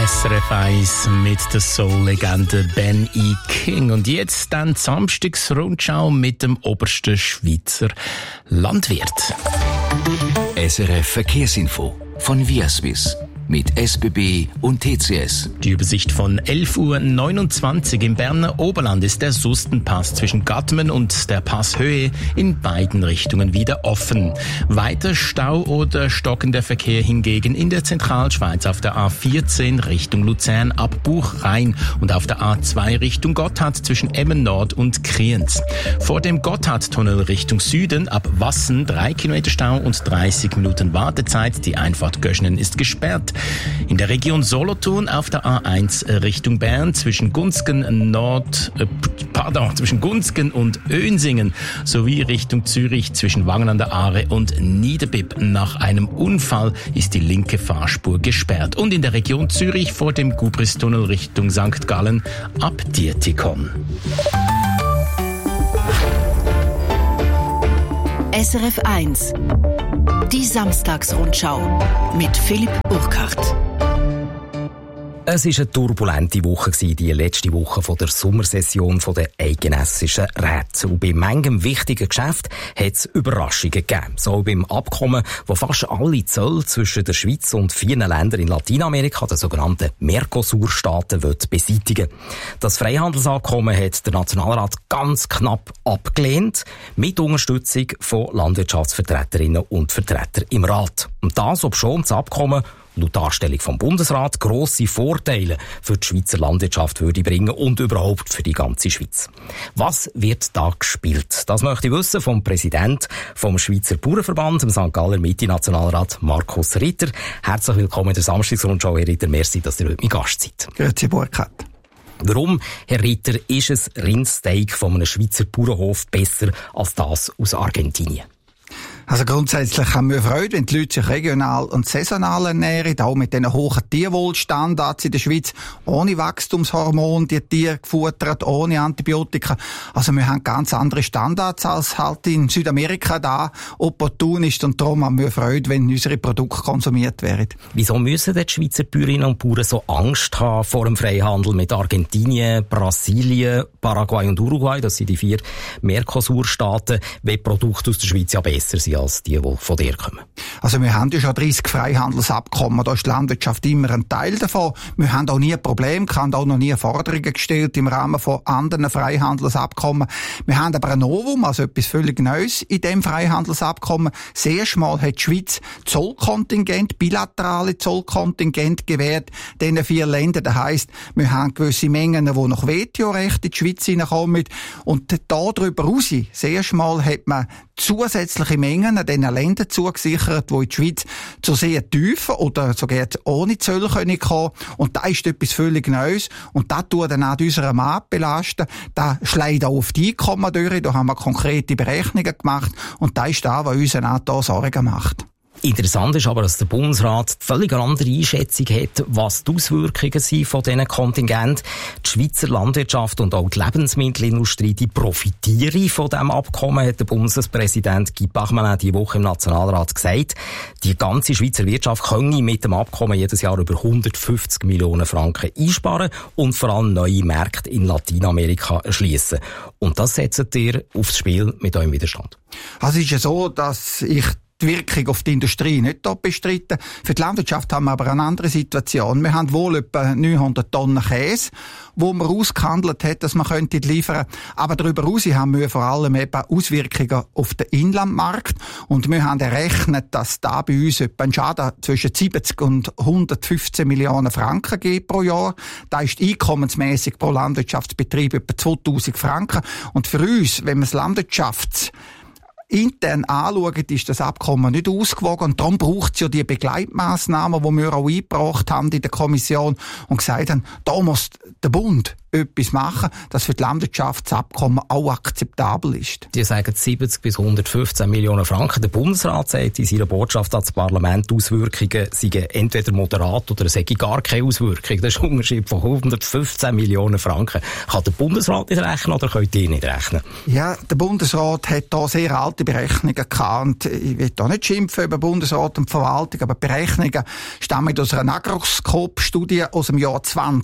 SRF 1 mit der Soul-Legende Ben E. King. Und jetzt dann die Samstagsrundschau mit dem obersten Schweizer Landwirt. SRF Verkehrsinfo von Viaswiss mit SBB und TCS. Die Übersicht von 11.29 Uhr im Berner Oberland ist der Sustenpass zwischen Gattmen und der Passhöhe in beiden Richtungen wieder offen. Weiter Stau oder stockender Verkehr hingegen in der Zentralschweiz auf der A14 Richtung Luzern ab Buchrhein und auf der A2 Richtung Gotthard zwischen Emmen Nord und Kriens. Vor dem Gotthardtunnel Richtung Süden ab Wassen 3 Kilometer Stau und 30 Minuten Wartezeit. Die Einfahrt Göschenen ist gesperrt. In der Region Solothurn auf der A1 Richtung Bern zwischen Gunzgen und Önsingen sowie Richtung Zürich zwischen Wangen an der Aare und Niederbipp. Nach einem Unfall ist die linke Fahrspur gesperrt. Und in der Region Zürich vor dem Gubristunnel Richtung St. Gallen ab Dietikon. SRF 1. Die Samstagsrundschau mit Philipp Urquhart. Es war eine turbulente Woche, die letzte Woche der Sommersession der eidgenössischen Räte. Und bei manchem wichtigen Geschäft hat es Überraschungen gegeben. So beim Abkommen, wo fast alle Zölle zwischen der Schweiz und vielen Ländern in Lateinamerika, den sogenannten Mercosur-Staaten, beseitigen will. Das Freihandelsabkommen hat der Nationalrat ganz knapp abgelehnt, mit Unterstützung von Landwirtschaftsvertreterinnen und Vertretern im Rat. Und das, obschon das Abkommen laut Darstellung vom Bundesrat grosse Vorteile für die Schweizer Landwirtschaft würde bringen und überhaupt für die ganze Schweiz. Was wird da gespielt? Das möchte ich wissen vom Präsident vom Schweizer Bauernverband, dem St. Galler Mitte-Nationalrat Markus Ritter. Herzlich willkommen in der Samstagsrundschau, Herr Ritter. Merci, dass ihr heute mein Gast seid. Grüezi, Burkhard. Warum, Herr Ritter, ist ein Rindsteak von einem Schweizer Bauernhof besser als das aus Argentinien? Also grundsätzlich haben wir Freude, wenn die Leute sich regional und saisonal ernähren, auch mit diesen hohen Tierwohlstandards in der Schweiz, ohne Wachstumshormone, die Tiere gefuttert, ohne Antibiotika. Also wir haben ganz andere Standards als halt in Südamerika da opportun ist und darum haben wir Freude, wenn unsere Produkte konsumiert werden. Wieso müssen die Schweizer Bäuerinnen und Bauern so Angst haben vor dem Freihandel mit Argentinien, Brasilien, Paraguay und Uruguay? Das sind die 4 Mercosur-Staaten, wenn die Produkte aus der Schweiz ja besser sind als die von dir kommen. Also wir haben ja schon 30 Freihandelsabkommen, da ist die Landwirtschaft immer ein Teil davon. Wir haben auch nie Probleme, haben auch noch nie Forderungen gestellt im Rahmen von anderen Freihandelsabkommen. Wir haben aber ein Novum, also etwas völlig Neues in dem Freihandelsabkommen. Das erste Mal hat die Schweiz Zollkontingent, bilaterale Zollkontingent gewährt, diesen 4 Ländern. Das heisst, wir haben gewisse Mengen, die nach WTO-Recht in die Schweiz hineinkommen. Und da drüber raus, das erste Mal hat man zusätzliche Mengen an diesen Ländern zugesichert, die in die Schweiz zu sehr tiefen oder sogar ohne Zölle kommen können. Und da ist etwas völlig Neues. Und das tut dann auch unseren Markt belasten. Da schlägt auch auf die Einkommen durch. Da haben wir konkrete Berechnungen gemacht. Und das ist das, was uns auch da Sorgen macht. Interessant ist aber, dass der Bundesrat völlig eine andere Einschätzung hat, was die Auswirkungen sind von diesen Kontingenten. Die Schweizer Landwirtschaft und auch die Lebensmittelindustrie, die profitieren von diesem Abkommen, hat der Bundespräsident Guy Parmelin diese Woche im Nationalrat gesagt. Die ganze Schweizer Wirtschaft könne mit dem Abkommen jedes Jahr über 150 Millionen Franken einsparen und vor allem neue Märkte in Lateinamerika erschliessen. Und das setzt ihr aufs Spiel mit eurem Widerstand. Also es ist ja so, dass ich die Wirkung auf die Industrie nicht bestritten. Für die Landwirtschaft haben wir aber eine andere Situation. Wir haben wohl etwa 900 Tonnen Käse, wo man ausgehandelt hat, dass man könnte liefern. Aber darüber hinaus haben wir vor allem eben Auswirkungen auf den Inlandmarkt. Und wir haben errechnet, dass da bei uns etwa ein Schaden zwischen 70 und 115 Millionen Franken gibt pro Jahr. Da ist einkommensmässig pro Landwirtschaftsbetrieb etwa 2000 Franken. Und für uns, wenn man das intern anschauen, ist das Abkommen nicht ausgewogen und darum braucht es ja die Begleitmaßnahmen, die wir auch eingebracht haben in der Kommission und gesagt haben, da muss der Bund etwas machen, dass für die Landwirtschaft das Abkommen auch akzeptabel ist. Die sagen 70 bis 115 Millionen Franken. Der Bundesrat sagt in seiner Botschaft ans Parlament, Auswirkungen seien entweder moderat oder es sei gar keine Auswirkung. Das ist ein Unterschied von 115 Millionen Franken. Kann der Bundesrat nicht rechnen oder könnt ihr nicht rechnen? Ja, der Bundesrat hat da sehr alte Berechnungen gehabt. Und ich will da nicht schimpfen über Bundesrat und die Verwaltung, aber die Berechnungen stammen aus einer Agroskop-Studie aus dem Jahr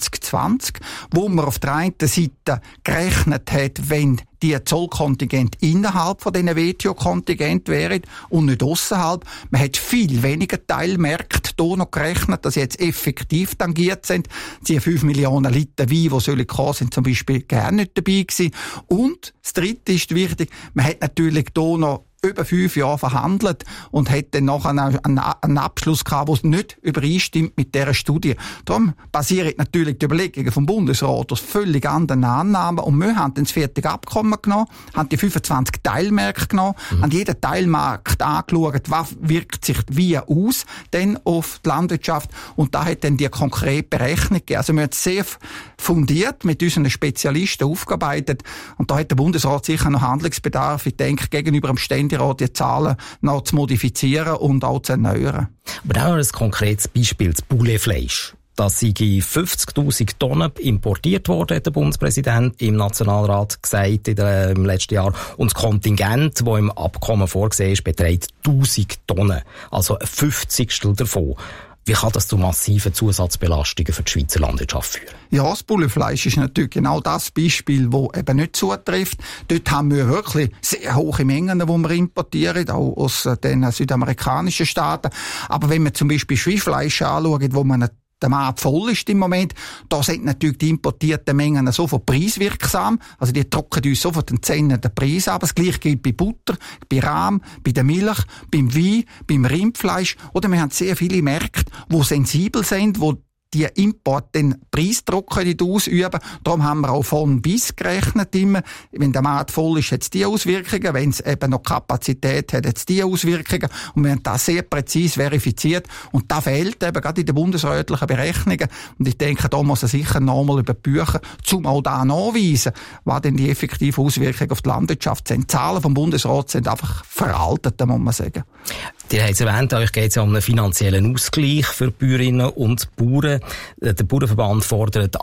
2020, wo man auf der einen Seite gerechnet hat, wenn die Zollkontingente innerhalb von diesen WTO-Kontingent wären und nicht ausserhalb. Man hat viel weniger Teilmärkte hier noch gerechnet, dass jetzt effektiv tangiert sind. Die 5 Millionen Liter Wein, die sollen kommen, sind zum Beispiel gerne nicht dabei gewesen. Und das Dritte ist wichtig, man hat natürlich hier noch über 5 Jahre verhandelt und hat dann nachher einen Abschluss gehabt, der nicht übereinstimmt mit dieser Studie. Darum basieren natürlich die Überlegungen vom Bundesrat aus völlig anderen Annahmen und wir haben dann das fertige Abkommen genommen, haben die 25 Teilmärkte genommen, haben jeden Teilmarkt angeschaut, was wirkt sich wie aus denn auf die Landwirtschaft und da hat dann die konkrete Berechnung gegeben. Also wir haben sehr fundiert mit unseren Spezialisten aufgearbeitet und da hat der Bundesrat sicher noch Handlungsbedarf, ich denke, gegenüber dem Ständerat die Zahlen noch zu modifizieren und auch zu erneuern. Aber da ein konkretes Beispiel, das Pouletfleisch. Das sei 50'000 Tonnen importiert worden, hat der Bundespräsident im Nationalrat gesagt im letzten Jahr. Und das Kontingent, das im Abkommen vorgesehen ist, beträgt 1000 Tonnen. Also ein 50stel davon. Wie kann das zu massiven Zusatzbelastungen für die Schweizer Landwirtschaft führen? Ja, das Pouletfleisch ist natürlich genau das Beispiel, das eben nicht zutrifft. Dort haben wir wirklich sehr hohe Mengen, die wir importieren, auch aus den südamerikanischen Staaten. Aber wenn wir zum Beispiel Schweinfleisch anschauen, wo man der Markt voll ist im Moment, da sind natürlich die importierten Mengen sofort preiswirksam. Also die drücken uns sofort den Zähnen den Preis ab. Das Gleiche gilt bei Butter, bei Rahm, bei der Milch, beim Wein, beim Rindfleisch. Oder wir haben sehr viele Märkte, die sensibel sind, wo die Import den Preisdruck nicht ausüben. Darum haben wir auch von bis gerechnet immer. Wenn der Markt voll ist, hat es die Auswirkungen. Wenn es eben noch Kapazität hat, hat es die Auswirkungen. Und wir haben das sehr präzise verifiziert. Und da fehlt eben gerade in den bundesrätlichen Berechnungen. Und ich denke, da muss er sicher nochmal über die Bücher, zum auch da nachweisen, was denn die effektive Auswirkungen auf die Landwirtschaft sind. Die Zahlen vom Bundesrat sind einfach veraltet, muss man sagen. Ihr habt es erwähnt, euch geht es ja um einen finanziellen Ausgleich für die Bäuerinnen und Bauern. Der Bauernverband fordert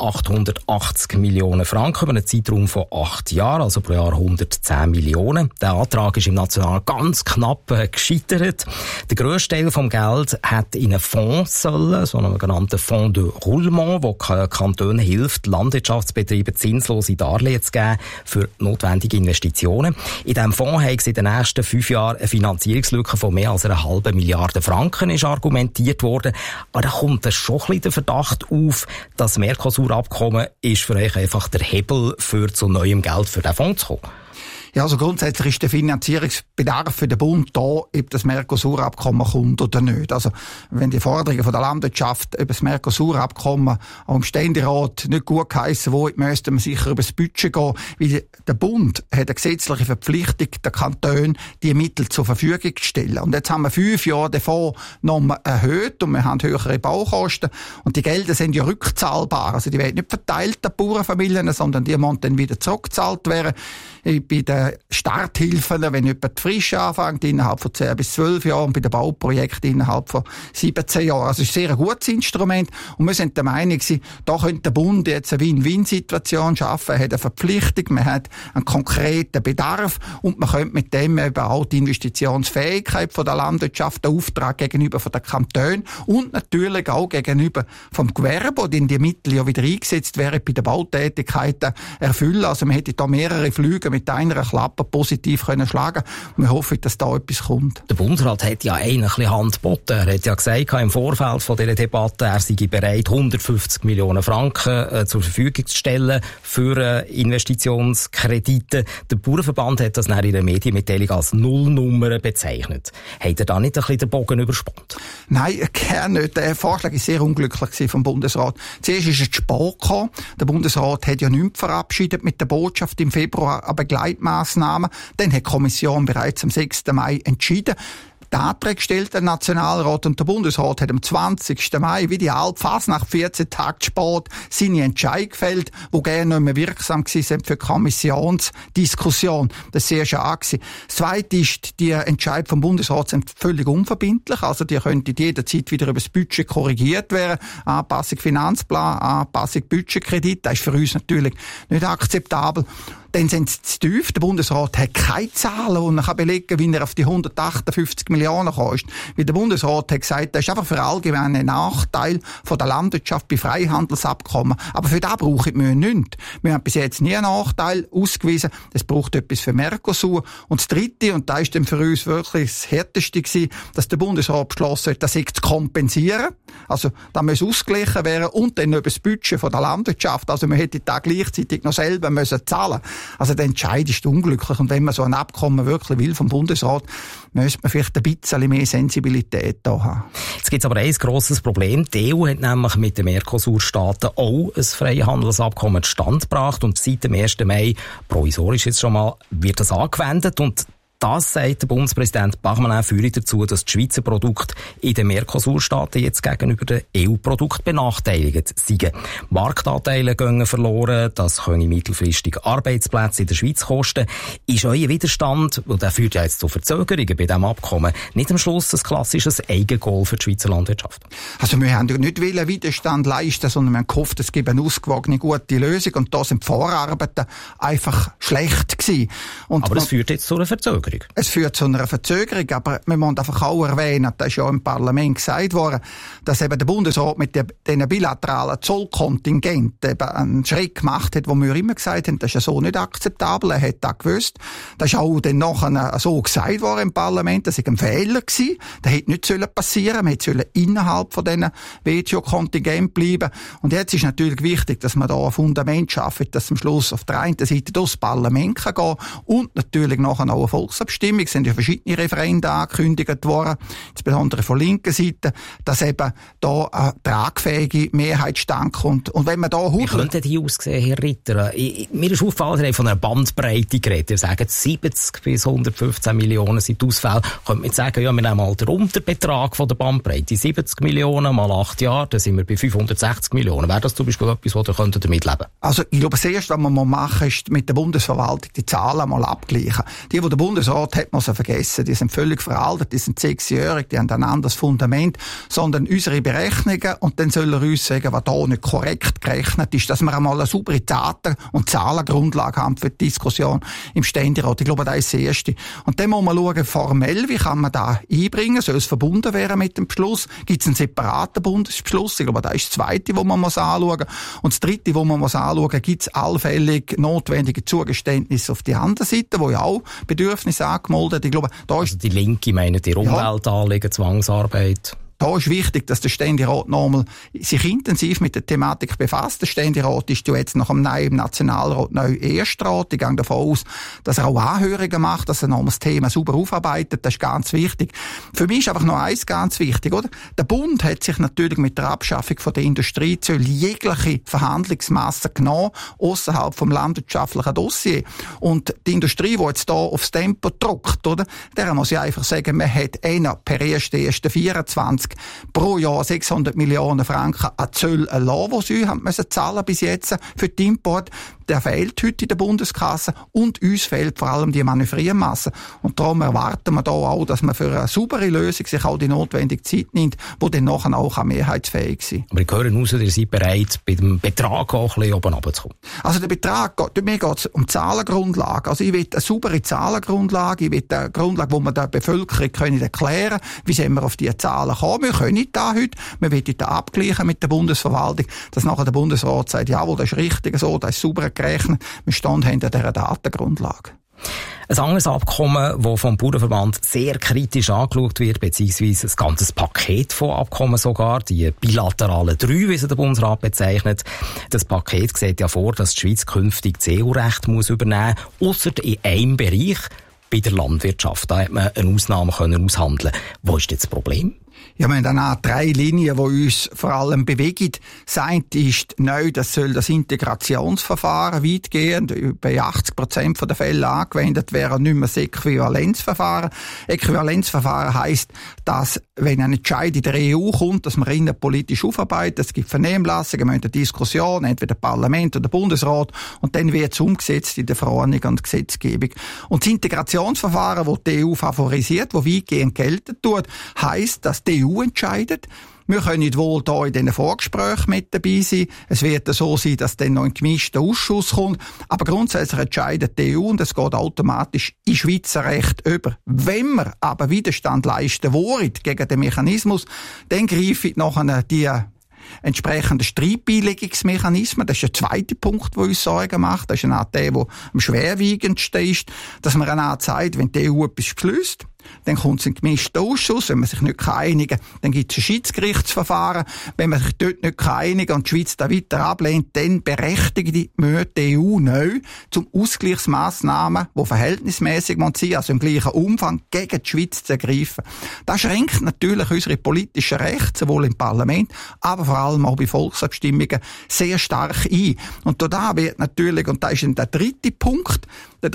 880 Millionen Franken über einen Zeitraum von 8 Jahren, also pro Jahr 110 Millionen. Der Antrag ist im Nationalrat ganz knapp gescheitert. Der grösste Teil vom Geld hat in einen Fonds sollen, so einen genannten Fonds de Roulement, wo Kantonen hilft, Landwirtschaftsbetrieben zinslose Darlehen zu geben für notwendige Investitionen. In diesem Fonds haben sie in den nächsten 5 Jahren eine Finanzierungslücke von mehr als 1,5 Milliarde Franken ist argumentiert worden. Aber da kommt schon ein bisschen der Verdacht auf, das Mercosur-Abkommen ist für euch einfach der Hebel für zu neuem Geld für den Fonds zu kommen. Ja, also grundsätzlich ist der Finanzierungsbedarf für den Bund da, ob das Mercosur-Abkommen kommt oder nicht. Also, wenn die Forderungen von der Landwirtschaft über das Mercosur-Abkommen auch im Ständerat nicht gut geheissen wurden, müsste man sicher über das Budget gehen, weil der Bund hat eine gesetzliche Verpflichtung, den Kantonen die Mittel zur Verfügung zu stellen. Und jetzt haben wir 5 Jahre davon nochmal erhöht und wir haben höhere Baukosten und die Gelder sind ja rückzahlbar. Also die werden nicht verteilt an Bauernfamilien, sondern die müssen dann wieder zurückgezahlt werden. Bei den Starthilfen, wenn jemand frisch anfängt, innerhalb von 10 bis 12 Jahren, und bei den Bauprojekten innerhalb von 17 Jahren. Also es ist ein sehr gutes Instrument und wir sind der Meinung, da könnte der Bund jetzt eine Win-Win-Situation schaffen. Er hat eine Verpflichtung, man hat einen konkreten Bedarf und man könnte mit dem eben auch die Investitionsfähigkeit von der Landwirtschaft, den Auftrag gegenüber von den Kantonen und natürlich auch gegenüber vom Gewerbe, denn die Mittel ja wieder eingesetzt wären bei den Bautätigkeiten erfüllen. Also man hätte da mehrere Flüge mit einer Klappe positiv können schlagen. Wir hoffen, dass da etwas kommt. Der Bundesrat hat ja eigentlich Hand geboten. Er hat ja gesagt, im Vorfeld von dieser Debatte, er sei bereit, 150 Millionen Franken zur Verfügung zu stellen für Investitionskredite. Der Bauernverband hat das in der Medienmitteilung als Nullnummer bezeichnet. Hat er da nicht ein bisschen den Bogen überspannt? Nein, gerne nicht. Der Vorschlag war sehr unglücklich vom Bundesrat. Zuerst ist es zu spät gekommen. Der Bundesrat hat ja nichts verabschiedet mit der Botschaft im Februar an Begleitmaßnahmen. Dann hat die Kommission bereits am 6. Mai entschieden. die Anträge gestellt, der Nationalrat, und der Bundesrat hat am 20. Mai, wie die Altfasnacht, 14 Tage spät, seine Entscheidung gefällt, die gerne nicht mehr wirksam waren für die Kommissionsdiskussion. Das ist sehr schade gewesen. Das Zweite ist, die Entscheidungen vom Bundesrat sind völlig unverbindlich, also die könnten jederzeit wieder über das Budget korrigiert werden. Anpassung Finanzplan, Anpassung Budgetkredit, das ist für uns natürlich nicht akzeptabel. Dann sind sie zu tief. Der Bundesrat hat keine Zahlen, und man kann belegen, wie er auf die 158 Millionen kostet. Wie der Bundesrat hat gesagt, das ist einfach für allgemeinen Nachteil von der Landwirtschaft bei Freihandelsabkommen. Aber für das brauchen wir nichts. Wir haben bis jetzt nie einen Nachteil ausgewiesen. Es braucht etwas für Mercosur. Und das Dritte, und da ist dann für uns wirklich das Härteste gewesen, dass der Bundesrat beschlossen hat, das zu kompensieren. Also, da muss ausgeglichen werden, und dann über das Budget von der Landwirtschaft. Also, man hätte da gleichzeitig noch selber müssen zahlen. Also der Entscheid ist unglücklich, und wenn man so ein Abkommen wirklich will vom Bundesrat, müsste man vielleicht ein bisschen mehr Sensibilität da haben. Jetzt gibt es aber ein grosses Problem. Die EU hat nämlich mit den Mercosur-Staaten auch ein Freihandelsabkommen zustande gebracht, und seit dem 1. Mai, provisorisch jetzt schon mal, wird das angewendet, und das, sagt der Bundespräsident Bachmann, führt dazu, dass die Schweizer Produkte in den Mercosur-Staaten jetzt gegenüber den EU-Produkten benachteiligt sind. Marktanteile gehen verloren, das können mittelfristig Arbeitsplätze in der Schweiz kosten. Ist euer Widerstand, und der führt ja jetzt zu Verzögerungen bei diesem Abkommen, nicht am Schluss ein klassisches Eigengoal für die Schweizer Landwirtschaft? Also wir haben ja nicht Widerstand leisten, sondern wir haben gehofft, es gibt eine ausgewogene, gute Lösung, und da sind die Vorarbeiten einfach schlecht gewesen. Und aber es führt jetzt zu einer Verzögerung. Es führt zu einer Verzögerung, aber wir müssen einfach auch erwähnen, das ist ja im Parlament gesagt worden, dass eben der Bundesrat mit diesen bilateralen Zollkontingenten eben einen Schritt gemacht hat, wo wir immer gesagt haben, das ist ja so nicht akzeptabel, er hat das gewusst. Das ist auch dann nachher so gesagt worden im Parlament, das war ein Fehler gewesen, das hätte nicht passieren sollen, man hätte innerhalb von diesen WTO-Kontingenten bleiben. Und jetzt ist natürlich wichtig, dass man da ein Fundament schafft, dass am Schluss auf der einen Seite durchs Parlament kann gehen und natürlich nachher auch eine Volksabstimmung. Es sind ja verschiedene Referenden angekündigt worden, insbesondere von linker Seite, dass eben da eine tragfähige Mehrheit stand kommt. Und wenn man da Wie könnte die aussehen, Herr Ritter? Mir ist aufgefallen, Sie haben von einer Bandbreite geredet. Ihr sagt, 70 bis 115 Millionen sind die Ausfälle. Könnte man jetzt sagen, ja, wir nehmen mal den Unterbetrag von der Bandbreite. 70 Millionen mal 8 Jahre, dann sind wir bei 560 Millionen. Wäre das zum Beispiel etwas, wo ihr damit leben? Also, ich glaube, das Erste, was man machen muss, ist mit der Bundesverwaltung die Zahlen mal abgleichen. Die der Bundesrat hat man sie vergessen. Die sind völlig veraltet, die sind 6-jährig, die haben ein anderes Fundament, sondern unsere Berechnungen, und dann soll er uns sagen, was da nicht korrekt gerechnet ist, dass wir einmal eine saubere Daten- und Zahlengrundlage haben für die Diskussion im Ständerat. Ich glaube, das ist das Erste. Und dann muss man schauen, formell, wie kann man da einbringen? Soll es verbunden werden mit dem Beschluss? Gibt es einen separaten Bundesbeschluss? Ich glaube, das ist das Zweite, wo man anschauen muss. Und das Dritte, wo man anschauen muss, gibt es allfällig notwendige Zugeständnisse auf die andere Seite, wo ja auch Bedürfnisse angemeldet. Ich glaube, da ist also die Linke meinen die Umweltanliegen, Zwangsarbeit. Da ist wichtig, dass der Ständerat nochmal sich intensiv mit der Thematik befasst. Der Ständerat ist ja jetzt nach dem neuen Nationalrat neu Erstrat. Ich gehe davon aus, dass er auch Anhörungen macht, dass er nochmal das Thema sauber aufarbeitet. Das ist ganz wichtig. Für mich ist einfach noch eins ganz wichtig, oder? Der Bund hat sich natürlich mit der Abschaffung von der Industriezölle jegliche Verhandlungsmasse genommen, außerhalb vom landwirtschaftlichen Dossier. Und die Industrie, die jetzt da aufs Tempo drückt, oder? Der muss ja einfach sagen, man hat per 1.1.24 pro Jahr 600 Millionen Franken an Zölle erlassen, die sie haben müssen zahlen bis jetzt für den Import. Der fehlt heute in der Bundeskasse, und uns fehlt vor allem die Manövriermasse. Und darum erwarten wir da auch, dass man für eine saubere Lösung sich auch die notwendige Zeit nimmt, die dann nachher auch mehrheitsfähig sein. Aber ich höre raus, ihr seid bereit, bei dem Betrag auch ein bisschen oben runterzukommen. Also der Betrag, mir geht es um Zahlengrundlage. Also ich will eine saubere Zahlengrundlage, ich will eine Grundlage, wo wir der Bevölkerung können erklären, wie sind wir auf diese Zahlen kommen. Wir können nicht da heute, wir wollen da abgleichen mit der Bundesverwaltung, dass nachher der Bundesrat sagt, jawohl, das ist richtig so, das ist sauber gerechnet, wir stehen hinter dieser Datengrundlage. Ein anderes Abkommen, das vom Bauernverband sehr kritisch angeschaut wird, beziehungsweise ein ganzes Paket von Abkommen sogar, die bilateralen 3, wie sie der Bundesrat bezeichnet. Das Paket sieht ja vor, dass die Schweiz künftig das EU-Recht übernehmen muss, ausser in einem Bereich, bei der Landwirtschaft. Da hat man eine Ausnahme aushandeln. Wo ist jetzt das Problem? Ja, wir haben dann auch 3 Linien, die uns vor allem bewegen. Das eine ist neu, das soll das Integrationsverfahren weitgehend bei 80% der Fälle angewendet werden, nicht mehr das Äquivalenzverfahren. Äquivalenzverfahren heisst, dass, wenn ein Entscheid in der EU kommt, dass man innenpolitisch aufarbeitet, es gibt Vernehmlassungen, wir haben eine Diskussion, entweder Parlament oder Bundesrat, und dann wird es umgesetzt in der Verordnung und Gesetzgebung. Und das Integrationsverfahren, das die EU favorisiert, das weitgehend gelten tut, heisst, dass die EU entscheidet. Wir können wohl hier in diesen Vorgesprächen mit dabei sein. Es wird so sein, dass dann noch ein gemischter Ausschuss kommt. Aber grundsätzlich entscheidet die EU und es geht automatisch in Schweizer Recht über. Wenn wir aber Widerstand leisten wollen gegen den Mechanismus, dann greifen nachher die entsprechende Streitbeilegungsmechanismen. Das ist der zweite Punkt, der uns Sorgen macht. Das ist auch der am schwerwiegendsten ist, dass man auch sagt, wenn die EU etwas beschließt, dann kommt es in den gemischten Ausschuss. Wenn man sich nicht einigen kann, dann gibt es ein Schiedsgerichtsverfahren. Wenn man sich dort nicht einigen kann und die Schweiz da weiter ablehnt, dann berechtigt die EU neu zum Ausgleichsmaßnahmen, die verhältnismäßig sein, also im gleichen Umfang, gegen die Schweiz zu ergreifen. Das schränkt natürlich unsere politischen Rechte, sowohl im Parlament, aber vor allem auch bei Volksabstimmungen, sehr stark ein. Und da wird natürlich, und da ist dann der dritte Punkt,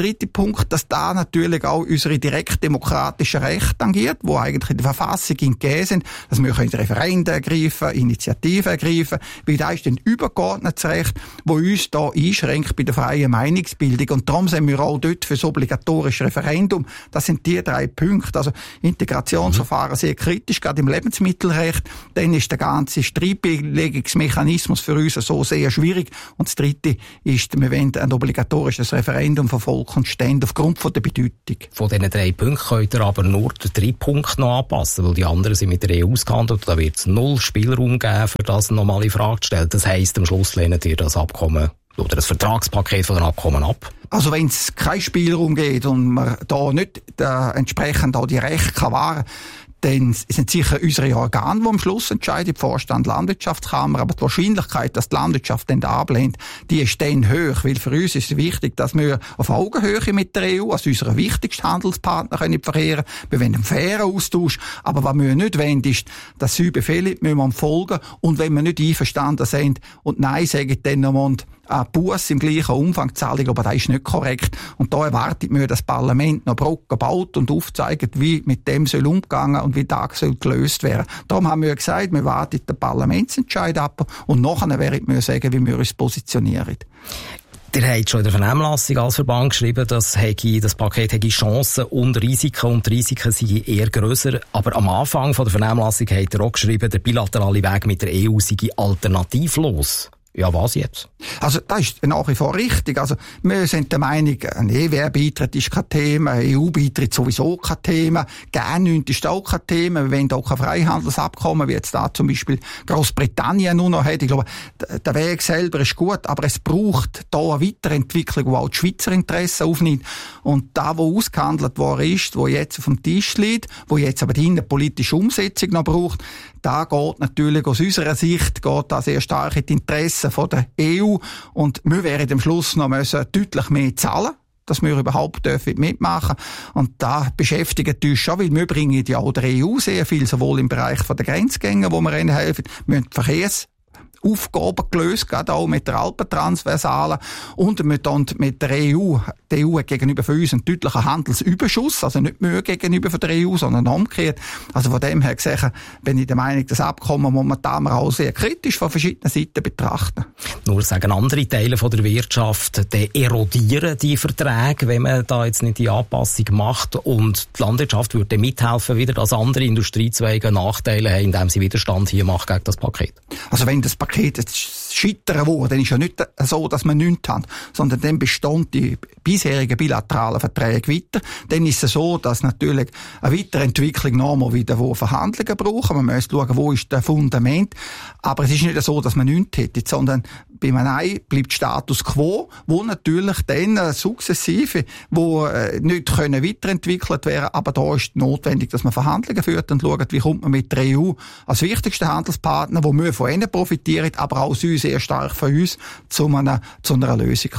dass da natürlich auch unsere direktdemokratischen Rechte tangiert, die eigentlich in der Verfassung gegeben sind, dass wir Referenden ergreifen, Initiativen ergreifen, weil da ist ein übergeordnetes Recht, das uns da einschränkt bei der freien Meinungsbildung. Und darum sind wir auch dort für das obligatorische Referendum. Das sind die 3 Punkte. Also Integrationsverfahren sehr kritisch, gerade im Lebensmittelrecht. Dann ist der ganze Streitbeilegungsmechanismus für uns so sehr schwierig. Und das dritte ist, wir wollen ein obligatorisches Referendum von Volk und Stände aufgrund von der Bedeutung. Von diesen 3 Punkten könnt ihr aber nur den 3. Punkt noch anpassen, weil die anderen sind mit der EU ausgehandelt. Da wird es 0 Spielraum geben, für das nochmal in Frage zu stellen. Das heisst, am Schluss lehnt ihr das Abkommen oder das Vertragspaket von den Abkommen ab? Also wenn es keinen Spielraum gibt und man da nicht entsprechend auch die Rechte wahren kann, dann sind sicher unsere Organe, die am Schluss entscheiden, Vorstand, Landwirtschaftskammer, aber die Wahrscheinlichkeit, dass die Landwirtschaft dann ablehnt, die ist dann hoch, weil für uns ist es wichtig, dass wir auf Augenhöhe mit der EU, als unserer wichtigsten Handelspartner, können verkehren. Wir wollen einen fairen Austausch, aber was wir nicht wollen, ist, dass sie Befehle müssen wir folgen, und wenn wir nicht einverstanden sind und Nein sagen, dann noch Buß im gleichen Umfang zahlen, aber das ist nicht korrekt. Und da erwartet man, dass das Parlament noch Brücken baut und aufzeigt, wie mit dem soll umgegangen und wie das soll gelöst werden. Darum haben wir gesagt, wir warten den Parlamentsentscheid ab und nachher werden wir sagen, wie wir uns positionieren. Ihr habt schon in der Vernehmlassung als Verband geschrieben, das Paket hätte Chancen und Risiken, und die Risiken sind eher grösser. Aber am Anfang von der Vernehmlassung habt ihr auch geschrieben, der bilaterale Weg mit der EU sei alternativlos. Ja, was jetzt? Also, das ist nach wie vor richtig. Also, wir sind der Meinung, ein EWR-Beitritt ist kein Thema, ein EU-Beitritt sowieso kein Thema, G9 ist auch kein Thema, wir wollen auch kein Freihandelsabkommen, wie jetzt da zum Beispiel Großbritannien nur noch hat. Ich glaube, der Weg selber ist gut, aber es braucht da eine Weiterentwicklung, die auch die Schweizer Interessen aufnimmt. Und da, wo ausgehandelt worden ist, wo jetzt auf dem Tisch liegt, wo jetzt aber die innenpolitische Umsetzung noch braucht, da geht natürlich aus unserer Sicht da sehr stark in die Interessen von der EU, und wir werden am Schluss noch deutlich mehr zahlen, dass wir überhaupt mitmachen dürfen. Und da beschäftigt uns schon, weil wir bringen ja auch der EU sehr viel, sowohl im Bereich der Grenzgänge, wo wir ihnen helfen, wir haben Verkehrsaufgaben gelöst, gerade auch mit der Alpentransversale, und wir dann mit der EU, die EU hat gegenüber von uns einen deutlichen Handelsüberschuss, also nicht mehr gegenüber von der EU, sondern umgekehrt. Also von dem her gesehen bin ich der Meinung, das Abkommen momentan auch sehr kritisch von verschiedenen Seiten betrachten. Nur sagen andere Teile von der Wirtschaft, die erodieren die Verträge, wenn man da jetzt nicht die Anpassung macht, und die Landwirtschaft würde mithelfen, wieder, dass andere Industriezweige Nachteile haben, indem sie Widerstand hier macht gegen das Paket. Also wenn das Paket jetzt scheitern würde, dann ist ja nicht so, dass wir nichts haben, sondern dann bestehen die bisherigen bilateralen Verträge weiter. Dann ist es so, dass natürlich eine Weiterentwicklung nochmal wieder Verhandlungen brauchen. Man muss schauen, wo ist der Fundament. Aber es ist nicht so, dass man nichts hätte, sondern bei einem Nein bleibt Status quo, wo natürlich dann sukzessive, wo nicht können weiterentwickelt werden, aber da ist notwendig, dass man Verhandlungen führt und schaut, wie kommt man mit der EU als wichtigsten Handelspartner, wo wir von ihnen profitieren, aber auch sie sehr stark von uns, zu einer Lösung kommt.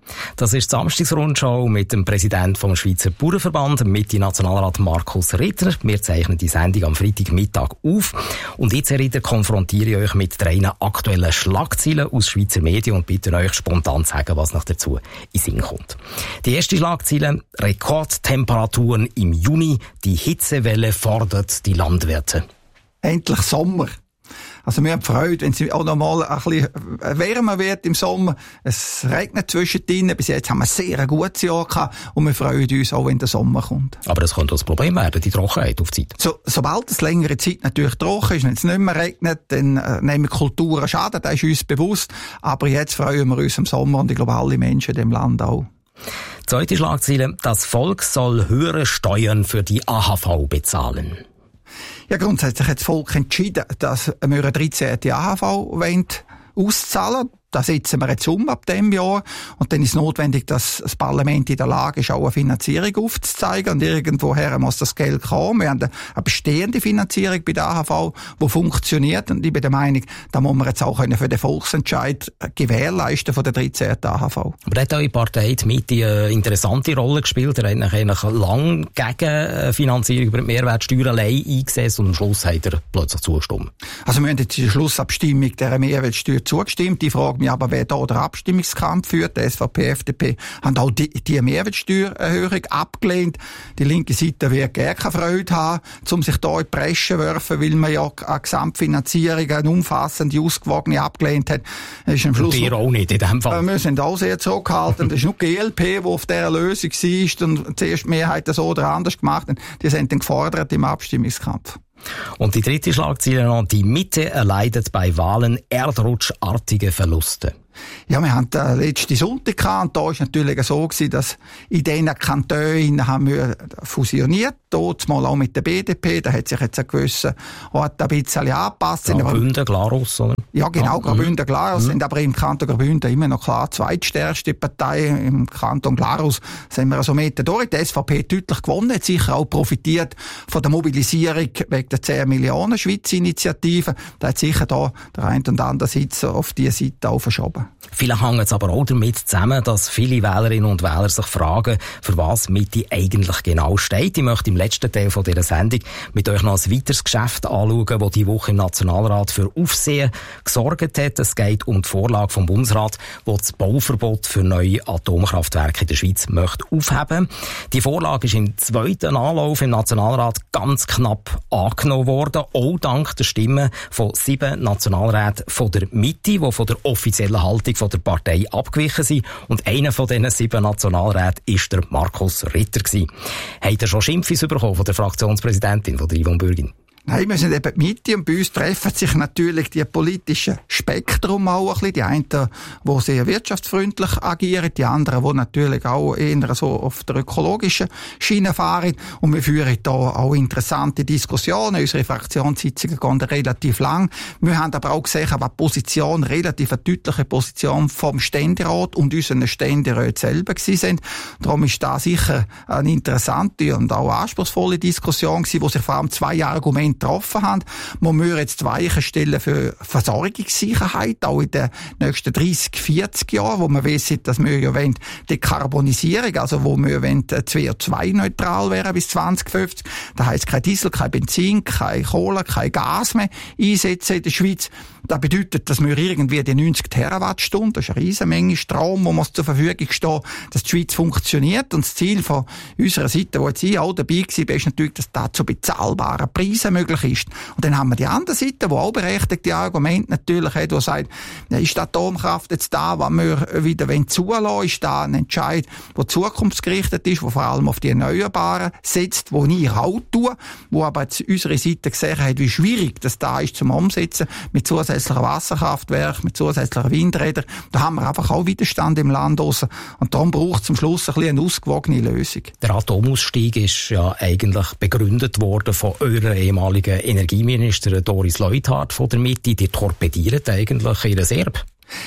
Das ist die Samstagsrundschau mit dem Präsidenten vom Schweizer Bauernverband, Mitte-Nationalrat Markus Ritter. Wir zeichnen die Sendung am Freitagmittag auf. Und jetzt, Herr Ritter, konfrontiere ich euch mit 3 aktuellen Schlagzeilen aus Schweizer Medien und bitte euch spontan zu sagen, was noch dazu in Sinn kommt. Die erste Schlagzeile: Rekordtemperaturen im Juni. Die Hitzewelle fordert die Landwirte. Endlich Sommer. Also wir haben Freude, wenn es auch noch mal ein bisschen wärmer wird im Sommer. Es regnet zwischendrin. Bis jetzt haben wir ein sehr gutes Jahr gehabt und wir freuen uns auch, wenn der Sommer kommt. Aber das könnte das Problem werden, die Trockenheit auf die Zeit. Sobald es längere Zeit natürlich trocken ist, wenn es nicht mehr regnet, dann nehmen Kulturen Schaden, das ist uns bewusst. Aber jetzt freuen wir uns im Sommer und ich glaube alle Menschen in dem Land auch. Zweite Schlagzeile: Das Volk soll höhere Steuern für die AHV bezahlen. Ja, grundsätzlich hat das Volk entschieden, dass wir eine 13. AHV auszahlen wollen. Das setzen wir jetzt ab diesem Jahr. Und dann ist es notwendig, dass das Parlament in der Lage ist, auch eine Finanzierung aufzuzeigen. Und irgendwoher muss das Geld kommen. Wir haben eine bestehende Finanzierung bei der AHV, die funktioniert. Und ich bin der Meinung, da muss man jetzt auch für den Volksentscheid gewährleisten von der 13. AHV. Aber da hat eure Partei die Mitte eine interessante Rolle gespielt. Er hat eigentlich lang gegen Finanzierung über die Mehrwertsteuer allein eingesetzt und am Schluss hat er plötzlich zugestimmt. Also wir haben jetzt in der Schlussabstimmung der Mehrwertsteuer zugestimmt. Die frage mich aber, wer da den Abstimmungskampf führt. Die SVP, FDP haben auch die Mehrwertsteuererhöhung abgelehnt. Die linke Seite wird gar keine Freude haben, um sich da in die Bresche werfen, weil man ja eine Gesamtfinanzierung, eine umfassende, ausgewogene abgelehnt hat. Ist am Schluss wir auch nicht in dem Fall. Wir sind auch sehr zurückhaltend. Das ist nur die GLP, die auf dieser Lösung war und zuerst die Mehrheit so oder anders gemacht hat. Die sind dann gefordert im Abstimmungskampf. Und die dritte Schlagzeile noch: Die Mitte erleidet bei Wahlen erdrutschartige Verluste. Ja, wir haben den letzten Sonntag gehabt, und da war es natürlich so gewesen, dass in diesen Kantonen haben wir fusioniert, dort mal auch mit der BDP, da hat sich jetzt ein gewisser Ort ein bisschen angepasst. Graubünden, Glarus, oder? Ja, genau, Graubünden, Glarus, sind aber im Kanton Graubünden immer noch klar zweitstärkste Partei. Im Kanton Glarus sind wir also mit durch. Die SVP hat deutlich gewonnen, hat sicher auch profitiert von der Mobilisierung wegen der 10 Millionen Schweiz-Initiative. Da hat sicher da der ein und andere Sitz auf diese Seite auch verschoben. Vielleicht hängt es aber auch damit zusammen, dass viele Wählerinnen und Wähler sich fragen, für was Mitte eigentlich genau steht. Ich möchte im letzten Teil von dieser Sendung mit euch noch ein weiteres Geschäft anschauen, das die Woche im Nationalrat für Aufsehen gesorgt hat. Es geht um die Vorlage vom Bundesrat, die das Bauverbot für neue Atomkraftwerke in der Schweiz möchte aufheben. Die Vorlage ist im zweiten Anlauf im Nationalrat ganz knapp angenommen worden, auch dank der Stimmen von 7 Nationalräten von der Mitte, die von der offiziellen Haltung von der Partei abgewichen sind. Und einer von diesen 7 Nationalräten war der Markus Ritter. Habt ihr schon Schimpfis bekommen von der Fraktionspräsidentin, von der Yvonne Bürgin? Nein, wir sind eben die Mitte und bei uns treffen sich natürlich die politischen Spektrum auch ein bisschen. Die einen, die sehr wirtschaftsfreundlich agieren, die anderen, die natürlich auch eher so auf der ökologischen Schiene fahren. Und wir führen da auch interessante Diskussionen. Unsere Fraktionssitzungen gehen relativ lang. Wir haben aber auch gesehen, aber eine relativ deutliche Position vom Ständerat und unseren Ständerat selber gewesen sind. Darum ist da sicher eine interessante und auch anspruchsvolle Diskussion gewesen, wo sich vor allem 2 Argumente getroffen haben. Man muss jetzt Weichen stellen für Versorgungssicherheit, auch in den nächsten 30, 40 Jahren, wo man wissen, dass wir ja wollen, Dekarbonisierung, also wo wir wollen, CO2-neutral werden bis 2050. Das heisst, kein Diesel, kein Benzin, kein Kohle, kein Gas mehr einsetzen in der Schweiz. Das bedeutet, dass wir irgendwie die 90 Terawattstunden, das ist eine riesen Menge Strom, wo zur Verfügung steht, dass die Schweiz funktioniert. Und das Ziel von unserer Seite, wo jetzt ich auch dabei war, ist natürlich, dass das zu bezahlbaren Preisen möglich ist. Und dann haben wir die andere Seite, die auch berechtigte Argumente natürlich hat, die sagt, ist die Atomkraft jetzt da, was wir wieder zulassen, ist da ein Entscheid, der zukunftsgerichtet ist, der vor allem auf die Erneuerbaren setzt, wo ich auch tue, wo aber jetzt unsere Seite gesehen hat, wie schwierig das da ist zum Umsetzen, mit zusätzlichen Wasserkraftwerken, mit zusätzlichen Windrädern. Da haben wir einfach auch Widerstand im Land raus. Und darum braucht es zum Schluss ein bisschen eine ausgewogene Lösung. Der Atomausstieg ist ja eigentlich begründet worden von eurer ehemaligen Energieministerin Doris Leuthard von der Mitte. Die torpediert eigentlich ihren Erbe.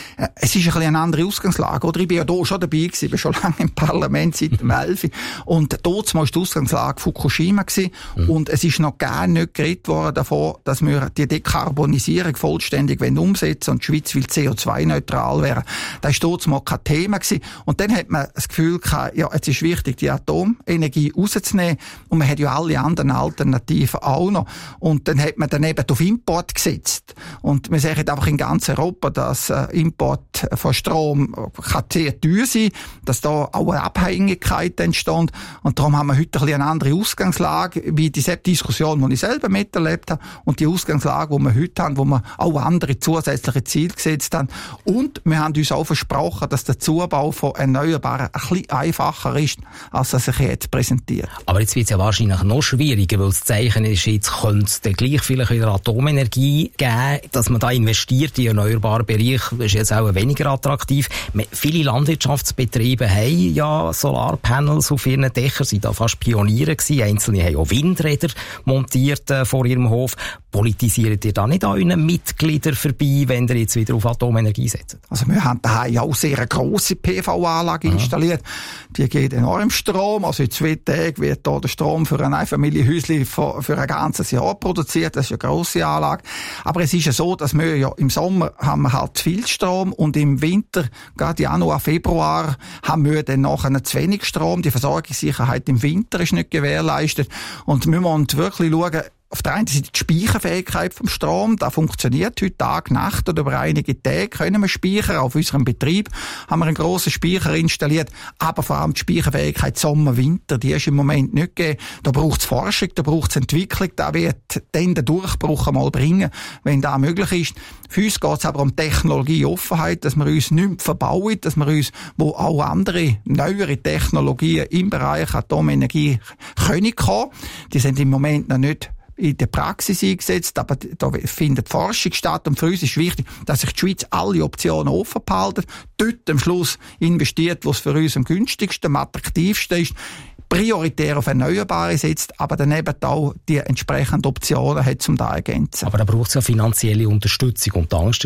Es ist ein bisschen eine andere Ausgangslage, oder? Ich bin ja hier schon dabei gewesen, ich bin schon lange im Parlament, seit dem 11. Und dort war die Ausgangslage Fukushima gewesen. Und es ist noch gar nicht geredet worden davon, dass wir die Dekarbonisierung vollständig umsetzen und die Schweiz will CO2-neutral werden. Das war dort mal kein Thema gewesen. Und dann hat man das Gefühl gehabt, ja, jetzt ist wichtig, die Atomenergie rauszunehmen. Und man hat ja alle anderen Alternativen auch noch. Und dann hat man dann eben auf Import gesetzt. Und wir sehen einfach in ganz Europa, dass Import von Strom kann sehr teuer sein, dass da auch eine Abhängigkeit entsteht. Und darum haben wir heute ein bisschen eine andere Ausgangslage, wie diese Diskussion, die ich selber miterlebt habe, und die Ausgangslage, die wir heute haben, wo wir auch andere zusätzliche Ziele gesetzt haben. Und wir haben uns auch versprochen, dass der Zubau von Erneuerbaren ein bisschen einfacher ist, als er sich jetzt präsentiert. Aber jetzt wird es ja wahrscheinlich noch schwieriger, weil das Zeichen ist, jetzt könnte es dann gleich vielleicht wieder Atomenergie geben, dass man da investiert in den erneuerbaren Bereich, ist jetzt auch weniger attraktiv. Viele Landwirtschaftsbetriebe haben ja Solarpanels auf ihren Dächern, sind da fast Pioniere gewesen. Einzelne haben auch Windräder montiert vor ihrem Hof. Politisiert ihr da nicht an euren Mitgliedern vorbei, wenn ihr jetzt wieder auf Atomenergie setzt? Also wir haben daheim ja auch sehr eine grosse PV-Anlage installiert. Die geht enorm Strom. Also in 2 Tagen wird da der Strom für ein Einfamilienhäuschen für ein ganzes Jahr produziert. Das ist eine grosse Anlage. Aber es ist ja so, dass wir ja im Sommer haben wir halt viel Strom und im Winter, gerade Januar, Februar, haben wir dann nachher zu wenig Strom. Die Versorgungssicherheit im Winter ist nicht gewährleistet. Und wir müssen wirklich schauen, auf der einen Seite die Speicherfähigkeit vom Strom, da funktioniert heute Tag, Nacht oder über einige Tage können wir speichern. Auf unserem Betrieb haben wir einen grossen Speicher installiert, aber vor allem die Speicherfähigkeit Sommer, Winter, die ist im Moment nicht gegeben. Da braucht es Forschung, da braucht es Entwicklung, da wird dann den Durchbruch einmal bringen, wenn das möglich ist. Für uns geht es aber um Technologieoffenheit, dass wir uns nichts verbauen, dass wir uns, wo auch andere, neuere Technologien im Bereich Atomenergie können kommen. Die sind im Moment noch nicht in der Praxis eingesetzt, aber da findet Forschung statt und für uns ist wichtig, dass sich die Schweiz alle Optionen offen behalten, dort am Schluss investiert, wo es für uns am günstigsten, am attraktivsten ist, prioritär auf Erneuerbare setzt, aber daneben auch die entsprechenden Optionen hat, um da ergänzen. Aber da braucht es ja finanzielle Unterstützung und die Angst